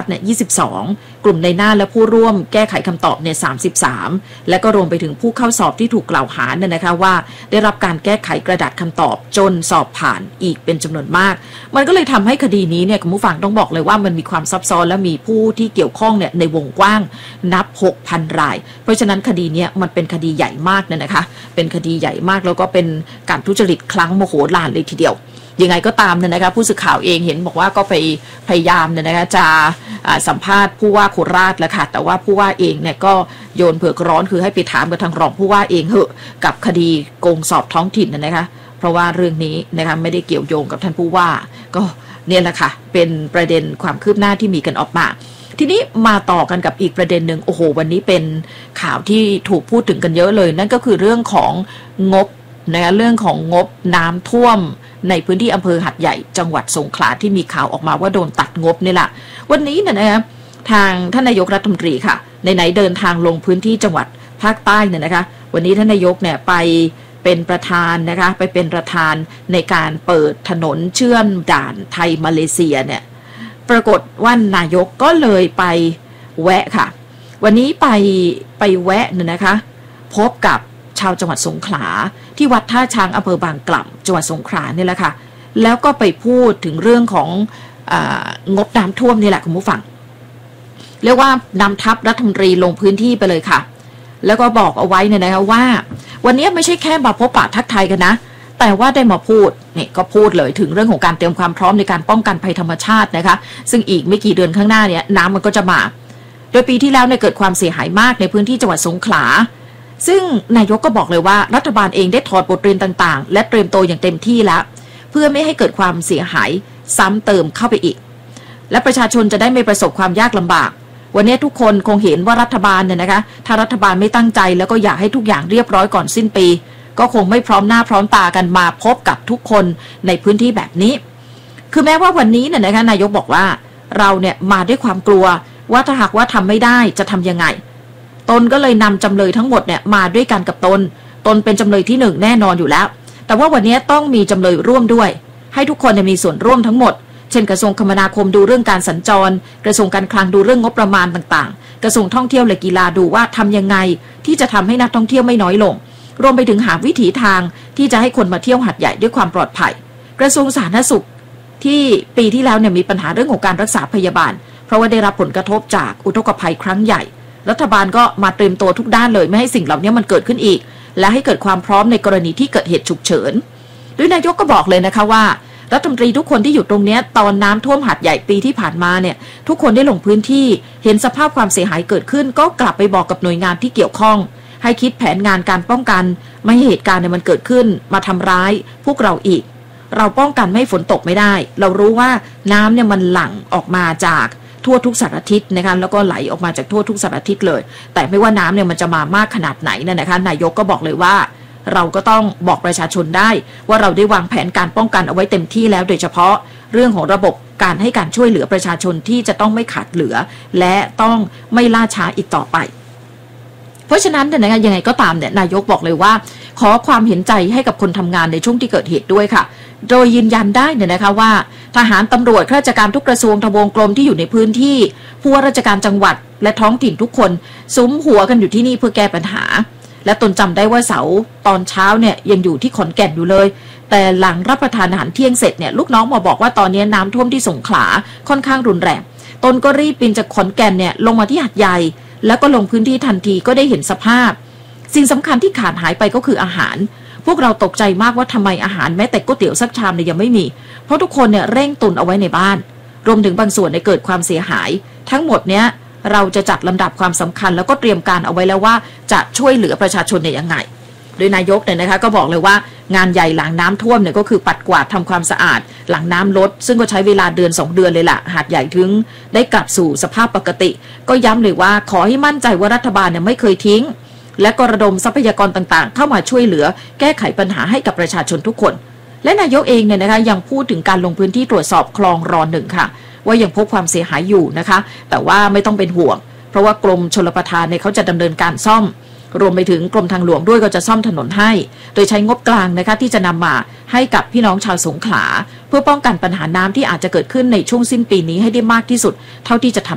เนี่ย22กลุ่มในหน้าและผู้ร่วมแก้ไขคำตอบเนี่ย33และก็รวมไปถึงผู้เข้าสอบที่ถูกกล่าวหาเนี่ยนะคะว่าได้รับการแก้ไขกระดาษคำตอบจนสอบผ่านอีกเป็นจำนวนมากมันก็เลยทำให้คดีนี้เนี่ยคุณผู้ฟังต้องบอกเลยว่ามันมีความซับซ้อนและมีผู้ที่เกี่ยวข้องเนี่ยในวงกว้างนับ 6,000 รายเพราะฉะนั้นคดีนี้มันเป็นคดีใหญ่มากเนี่ยนะคะเป็นคดีใหญ่มากแล้วก็เป็นการทุจริตครั้งโมโหฬารเลยทีเดียวยังไงก็ตามเนี่ยนะคะผู้สื่อข่าวเองเห็นบอกว่าก็ไปพยายามเนี่ยนะคะจะสัมภาษณ์ผู้ว่าโคราชแล้วค่ะแต่ว่าผู้ว่าเองเนี่ยก็โยนเผือกร้อนคือให้ไปถามกับทางรองผู้ว่าเองเหอะกับคดีโกงสอบท้องถิ่นนะคะเพราะว่าเรื่องนี้นะคะไม่ได้เกี่ยวโยงกับท่านผู้ว่าก็เนี่ยแหละค่ะเป็นประเด็นความคืบหน้าที่มีกันออกมาทีนี้มาต่อกันกับอีกประเด็นหนึ่งโอ้โหวันนี้เป็นข่าวที่ถูกพูดถึงกันเยอะเลยนั่นก็คือเรื่องของงบนะคะเรื่องของงบน้ำท่วมในพื้นที่อำเภอหัดใหญ่จังหวัดสงขลาที่มีข่าวออกมาว่าโดนตัดงบนี่แหละวันนี้เนี่ยนะคะทางท่านนายกรัฐมนตรีค่ะไหนเดินทางลงพื้นที่จังหวัดภาคใต้เนี่ยนะคะวันนี้ท่านนายกเนี่ยไปเป็นประธานนะคะไปเป็นประธานในการเปิดถนนเชื่อมด่านไทยมาเลเซียเนี่ยปรากฏว่านายกก็เลยไปแวะค่ะวันนี้ไปแวะเนี่ยนะคะพบกับชาวจังหวัดสงขลาที่วัดท่าช้างอำเภอบางกล่ำจังหวัดสงขลาเนี่ยแหละค่ะแล้วก็ไปพูดถึงเรื่องของงบน้ำท่วมนี่แหละคุณผู้ฟังเรียกว่านำทัพรัฐมนตรีลงพื้นที่ไปเลยค่ะแล้วก็บอกเอาไว้เนี่ยนะคะว่าวันนี้ไม่ใช่แค่มาพบปะทักทายกันนะแต่ว่าได้มาพูดนี่ก็พูดเลยถึงเรื่องของการเตรียมความพร้อมในการป้องกันภัยธรรมชาตินะคะซึ่งอีกไม่กี่เดือนข้างหน้าเนี่ยน้ำมันก็จะมาโดยปีที่แล้วเนี่ยเกิดความเสียหายมากในพื้นที่จังหวัดสงขลาซึ่งนายกก็บอกเลยว่ารัฐบาลเองได้ถอดบทเรียนต่างๆและเตรียมตัวอย่างเต็มที่แล้วเพื่อไม่ให้เกิดความเสียหายซ้ำเติมเข้าไปอีกและประชาชนจะได้ไม่ประสบความยากลำบากวันนี้ทุกคนคงเห็นว่ารัฐบาลเนี่ยนะคะถ้ารัฐบาลไม่ตั้งใจแล้วก็อยากให้ทุกอย่างเรียบร้อยก่อนสิ้นปีก็คงไม่พร้อมหน้าพร้อมตากันมาพบกับทุกคนในพื้นที่แบบนี้คือแม้ว่าวันนี้เนี่ยนะคะนายกบอกว่าเราเนี่ยมาด้วยความกลัวว่าถ้าหากว่าทำไม่ได้จะทำยังไงตนก็เลยนำจำเลยทั้งหมดเนี่ยมาด้วยกันกับตนเป็นจำเลยที่1แน่นอนอยู่แล้วแต่ว่าวันนี้ต้องมีจำเลยร่วมด้วยให้ทุกคนมีส่วนร่วมทั้งหมดเช่นกระทรวงคมนาคมดูเรื่องการสัญจรกระทรวงการคลังดูเรื่องงบประมาณต่างๆกระทรวงท่องเที่ยวและกีฬาดูว่าทำยังไงที่จะทำให้นักท่องเที่ยวไม่น้อยลงรวมไปถึงหาวิถีทางที่จะให้คนมาเที่ยวหัดใหญ่ด้วยความปลอดภัยกระทรวงสาธารณสุขที่ปีที่แล้วเนี่ยมีปัญหาเรื่องของการรักษาพยาบาลเพราะว่าได้รับผลกระทบจากอุทกภัยครั้งใหญ่รัฐบาลก็มาเตรียมตัวทุกด้านเลยไม่ให้สิ่งเหล่านี้มันเกิดขึ้นอีกและให้เกิดความพร้อมในกรณีที่เกิดเหตุฉุกเฉินโดยนายกก็บอกเลยนะคะว่ารัฐมนตรีทุกคนที่อยู่ตรงนี้ตอนน้ำท่วมหัดใหญ่ปีที่ผ่านมาเนี่ยทุกคนได้ลงพื้นที่เห็นสภาพความเสียหายเกิดขึ้นก็กลับไปบอกกับหน่วยงานที่เกี่ยวข้องให้คิดแผนงานการป้องกันไม่ให้เหตุการณ์เนี่ยมันเกิดขึ้นมาทำร้ายพวกเราอีกเราป้องกันไม่ให้ฝนตกไม่ได้เรารู้ว่าน้ำเนี่ยมันหลั่งออกมาจากทั่วทุกสารทิศนะคะแล้วก็ไหลออกมาจากทั่วทุกสารทิศเลยแต่ไม่ว่าน้ำเนี่ยมันจะมามากขนาดไหนนะคะนายกก็บอกเลยว่าเราก็ต้องบอกประชาชนได้ว่าเราได้วางแผนการป้องกันเอาไว้เต็มที่แล้วโดยเฉพาะเรื่องของระบบการให้การช่วยเหลือประชาชนที่จะต้องไม่ขาดเหลือและต้องไม่ล่าช้าอีกต่อไปเพราะฉะนั้นเนี่ยยังไงก็ตามเนี่ยนายกบอกเลยว่าขอความเห็นใจให้กับคนทำงานในช่วงที่เกิดเหตุด้วยค่ะโดยยืนยันได้เนี่ยนะคะว่าทหารตำรวจข้าราชการทุกกระทรวงทบวงกรมที่อยู่ในพื้นที่ผู้ว่าราชการจังหวัดและท้องถิ่นทุกคนซุ้มหัวกันอยู่ที่นี่เพื่อแก้ปัญหาและตนจำได้ว่าเสาร์ตอนเช้าเนี่ยยังอยู่ที่ขอนแก่นอยู่เลยแต่หลังรับประทานอาหารเที่ยงเสร็จเนี่ยลูกน้องมาบอกว่าตอนนี้น้ำท่วมที่สงขลาค่อนข้างรุนแรงตนก็รีบบินจากขอนแก่นเนี่ยลงมาที่หัดใหญ่แล้วก็ลงพื้นที่ทันทีก็ได้เห็นสภาพสิ่งสำคัญที่ขาดหายไปก็คืออาหารพวกเราตกใจมากว่าทำไมอาหารแม้แต่ก๋วยเตี๋ยวสักชามเนี่ยยังไม่มีเพราะทุกคนเนี่ยเร่งตุนเอาไว้ในบ้านรวมถึงบางส่วนเนี่ยเกิดความเสียหายทั้งหมดเนี้ยเราจะจัดลำดับความสำคัญแล้วก็เตรียมการเอาไว้แล้วว่าจะช่วยเหลือประชาชนเนี่ยยังไงโดยนายกเนี่ยนะคะก็บอกเลยว่างานใหญ่หลังน้ำท่วมเนี่ยก็คือปัดกวาดทำความสะอาดหลังน้ำลดซึ่งก็ใช้เวลาเดือน2 เดือนเลยล่ะหาดใหญ่ถึงได้กลับสู่สภาพปกติก็ย้ำเลยว่าขอให้มั่นใจว่ารัฐบาลเนี่ยไม่เคยทิ้งและก็ระดมทรัพยากรต่างๆเข้ามาช่วยเหลือแก้ไขปัญหาให้กับประชาชนทุกคนและนายกเองเนี่ยนะคะยังพูดถึงการลงพื้นที่ตรวจสอบคลองร1ค่ะว่ายังพบความเสียหายอยู่นะคะแต่ว่าไม่ต้องเป็นห่วงเพราะว่ากรมชลประทานเนี่ยเขาจะดำเนินการซ่อมรวมไปถึงกรมทางหลวงด้วยก็จะซ่อมถนนให้โดยใช้งบกลางนะคะที่จะนำมาให้กับพี่น้องชาวสงขลาเพื่อป้องกันปัญหาน้ำที่อาจจะเกิดขึ้นในช่วงสิ้นปีนี้ให้ได้มากที่สุดเท่าที่จะท